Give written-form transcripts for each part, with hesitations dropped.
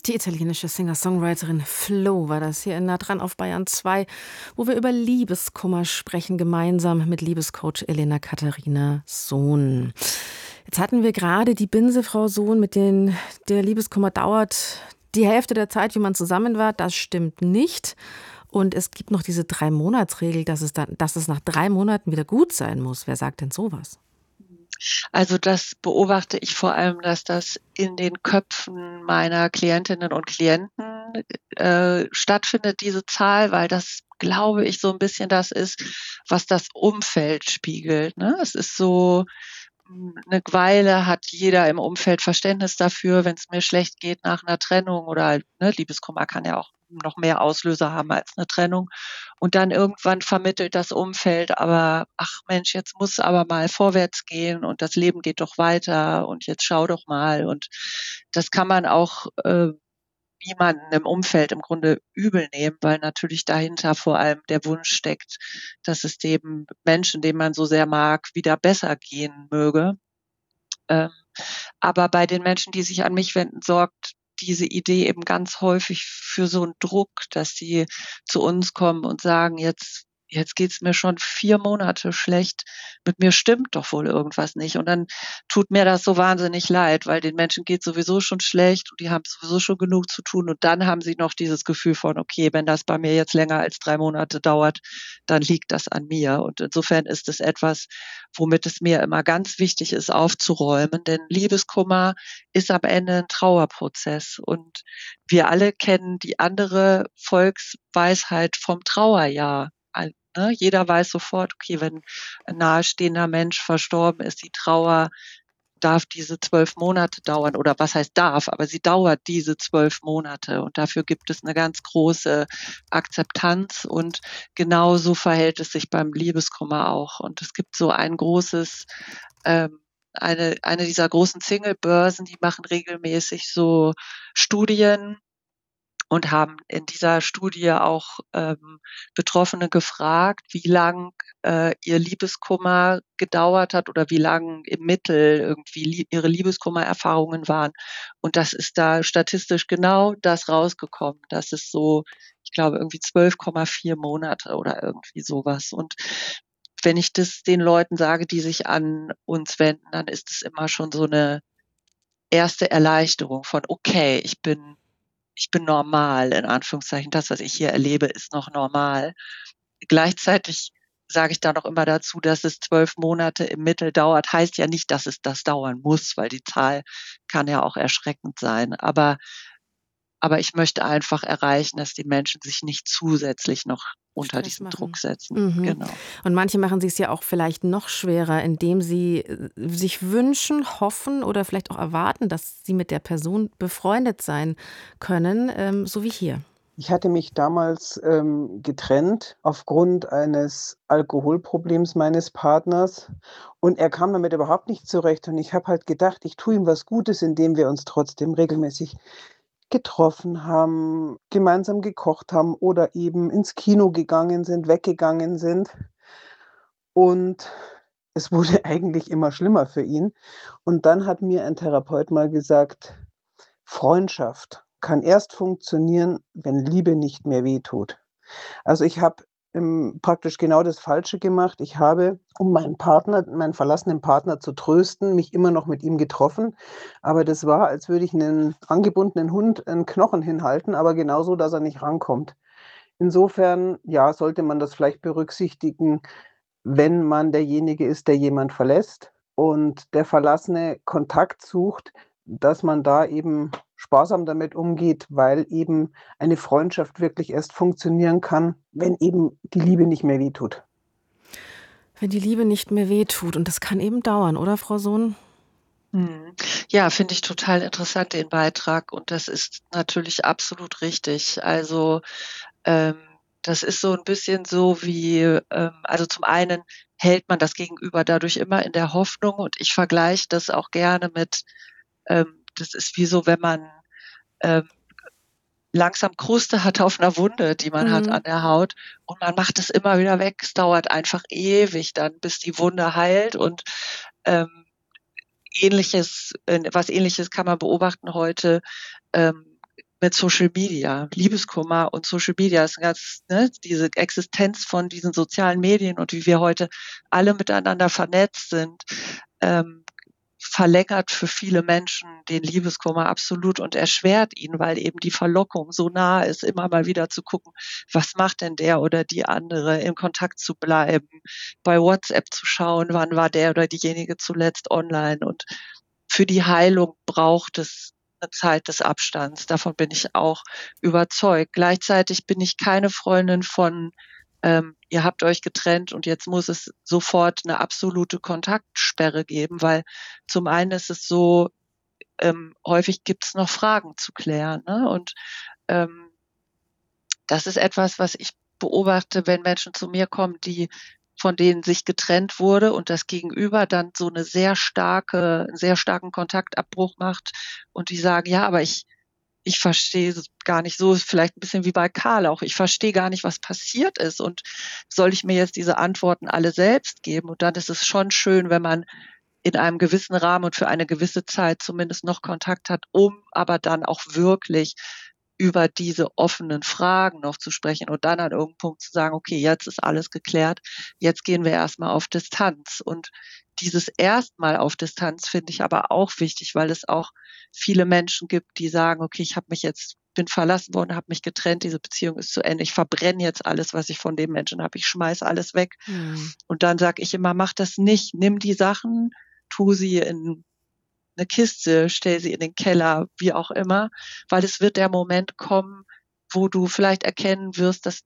Die italienische Singer-Songwriterin Flo war das hier in Nah dran auf Bayern 2, wo wir über Liebeskummer sprechen, gemeinsam mit Liebescoach Elena Katharina Sohn. Jetzt hatten wir gerade die Binse, Frau Sohn, mit denen der Liebeskummer dauert die Hälfte der Zeit, wie man zusammen war. Das stimmt nicht. Und es gibt noch diese 3-Monats-Regel, dass es nach 3 Monaten wieder gut sein muss. Wer sagt denn sowas? Also das beobachte ich vor allem, dass das in den Köpfen meiner Klientinnen und Klienten stattfindet, diese Zahl, weil das, glaube ich, so ein bisschen das ist, was das Umfeld spiegelt, ne? Es ist so, 'ne Weile hat jeder im Umfeld Verständnis dafür, wenn es mir schlecht geht nach einer Trennung oder, ne, Liebeskummer kann ja auch noch mehr Auslöser haben als eine Trennung. Und dann irgendwann vermittelt das Umfeld aber: „Ach Mensch, jetzt muss aber mal vorwärts gehen und das Leben geht doch weiter und jetzt schau doch mal." Und das kann man auch, niemanden im Umfeld im Grunde übel nehmen, weil natürlich dahinter vor allem der Wunsch steckt, dass es dem Menschen, den man so sehr mag, wieder besser gehen möge. Ähm, aber bei den Menschen, die sich an mich wenden, sorgt diese Idee eben ganz häufig für so 'n Druck, dass sie zu uns kommen und sagen: „Jetzt geht's mir schon 4 Monate schlecht. Mit mir stimmt doch wohl irgendwas nicht." Und dann tut mir das so wahnsinnig leid, weil den Menschen geht's sowieso schon schlecht und die haben sowieso schon genug zu tun. Und dann haben sie noch dieses Gefühl von: „Okay, wenn das bei mir jetzt länger als 3 Monate dauert, dann liegt das an mir." Und insofern ist es etwas, womit es mir immer ganz wichtig ist, aufzuräumen, denn Liebeskummer ist am Ende 'n Trauerprozess und wir alle kennen die andere Volksweisheit vom Trauerjahr. Ne? Jeder weiß sofort, okay, wenn ein nahestehender Mensch verstorben ist, die Trauer darf diese 12 Monate dauern oder was heißt darf, aber sie dauert diese 12 Monate und dafür gibt es 'ne ganz große Akzeptanz und genauso verhält es sich beim Liebeskummer auch. Und es gibt so ein großes eine dieser großen Singlebörsen, die machen regelmäßig so Studien und haben in dieser Studie auch, Betroffene gefragt, wie lang, ihr Liebeskummer gedauert hat oder wie lang im Mittel irgendwie ihre Liebeskummererfahrungen waren. Und das ist da statistisch genau das rausgekommen. Das ist so, ich glaube, irgendwie 12,4 Monate oder irgendwie sowas. Und wenn ich das den Leuten sage, die sich an uns wenden, dann ist es immer schon so 'ne erste Erleichterung von: „Okay, ich bin normal", in Anführungszeichen. Das, was ich hier erlebe, ist noch normal. Gleichzeitig sage ich da noch immer dazu, dass es 12 Monate im Mittel dauert, heißt ja nicht, dass es das dauern muss, weil die Zahl kann ja auch erschreckend sein. Aber ich möchte einfach erreichen, dass die Menschen sich nicht zusätzlich noch unter Stress diesen Druck machen. setzen. Mhm. Genau. Und manche machen sich's ja auch vielleicht noch schwerer, indem sie, sich wünschen, hoffen oder vielleicht auch erwarten, dass sie mit der Person befreundet sein können, so wie hier. Ich hatte mich damals, getrennt aufgrund eines Alkoholproblems meines Partners und er kam damit überhaupt nicht zurecht und ich habe halt gedacht, ich tue ihm was Gutes, indem wir uns trotzdem regelmäßig getroffen haben, gemeinsam gekocht haben oder eben ins Kino gegangen sind, weggegangen sind. Und es wurde eigentlich immer schlimmer für ihn. Und dann hat mir ein Therapeut mal gesagt: „Freundschaft kann erst funktionieren, wenn Liebe nicht mehr wehtut." Also, ich habe, praktisch genau das Falsche gemacht. Ich habe, um meinen verlassenen Partner zu trösten, mich immer noch mit ihm getroffen. Aber das war, als würde ich 'nen angebundenen Hund 'n Knochen hinhalten, aber genauso, dass er nicht rankommt. Insofern, ja, sollte man das vielleicht berücksichtigen, wenn man derjenige ist, der jemand verlässt und der Verlassene Kontakt sucht, dass man da eben sparsam damit umgeht, weil eben eine Freundschaft wirklich erst funktionieren kann, wenn eben die Liebe nicht mehr wehtut. Wenn die Liebe nicht mehr wehtut und das kann eben dauern, oder Frau Sohn? Mhm. Ja, finde ich total interessant, den Beitrag. Und das ist natürlich absolut richtig. Also, ähm, das ist so ein bisschen so wie, also, zum einen hält man das Gegenüber dadurch immer in der Hoffnung und ich vergleiche das auch gerne mit, das ist wie so, wenn man, ähm, langsam Kruste hat auf einer Wunde, die man hat Mhm. an der Haut und man macht es immer wieder weg. Es dauert einfach ewig dann, bis die Wunde heilt und, ähm was Ähnliches kann man beobachten heute, ähm, mit Social Media. Liebeskummer und Social Media ist diese Existenz von diesen sozialen Medien und wie wir heute alle miteinander vernetzt sind, verlängert für viele Menschen den Liebeskummer absolut und erschwert ihn, weil eben die Verlockung so nah ist, immer mal wieder zu gucken, was macht denn der oder die andere, in Kontakt zu bleiben, bei WhatsApp zu schauen, wann war der oder diejenige zuletzt online. Und für die Heilung braucht es eine Zeit des Abstands. Davon bin ich auch überzeugt. Gleichzeitig bin ich keine Freundin von ihr habt euch getrennt und jetzt muss es sofort eine absolute Kontaktsperre geben, weil zum einen ist es so, häufig gibt es noch Fragen zu klären, ne? Und ähm, das ist etwas, was ich beobachte, wenn Menschen zu mir kommen, von denen sich getrennt wurde und das Gegenüber dann so einen sehr starken Kontaktabbruch macht und die sagen, ja, aber ich verstehe es gar nicht so, ist vielleicht ein bisschen wie bei Karl auch. Ich verstehe gar nicht, was passiert ist und soll ich mir jetzt diese Antworten alle selbst geben? Und dann ist es schon schön, wenn man in einem gewissen Rahmen und für eine gewisse Zeit zumindest noch Kontakt hat, um aber dann auch wirklich über diese offenen Fragen noch zu sprechen und dann an irgendeinem Punkt zu sagen, okay, jetzt ist alles geklärt, jetzt gehen wir erstmal auf Distanz. Und dieses erstmal auf Distanz finde ich aber auch wichtig, weil es auch viele Menschen gibt, die sagen, okay, bin verlassen worden, habe mich getrennt, diese Beziehung ist zu Ende, ich verbrenne jetzt alles, was ich von dem Menschen habe, ich schmeiß alles weg. Und dann sage ich immer, mach das nicht, nimm die Sachen, tu sie in eine Kiste, stell sie in den Keller, wie auch immer, weil es wird der Moment kommen, wo du vielleicht erkennen wirst, dass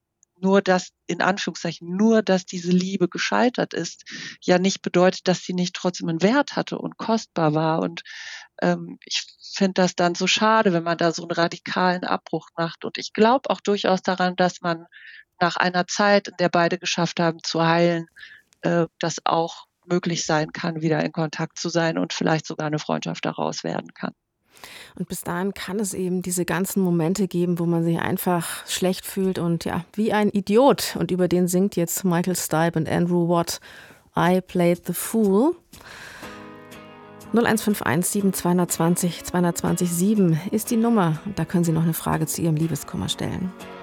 in Anführungszeichen, nur, dass diese Liebe gescheitert ist, ja nicht bedeutet, dass sie nicht trotzdem einen Wert hatte und kostbar war. Und ich finde das dann so schade, wenn man da so einen radikalen Abbruch macht. Und ich glaube auch durchaus daran, dass man nach einer Zeit, in der beide geschafft haben zu heilen, das auch möglich sein kann, wieder in Kontakt zu sein und vielleicht sogar eine Freundschaft daraus werden kann. Und bis dahin kann es eben diese ganzen Momente geben, wo man sich einfach schlecht fühlt und ja, wie ein Idiot. Und über den singt jetzt Michael Stipe und Andrew Watt, I Played the Fool. 0151 7220 220 7 ist die Nummer. Und da können Sie noch eine Frage zu Ihrem Liebeskummer stellen.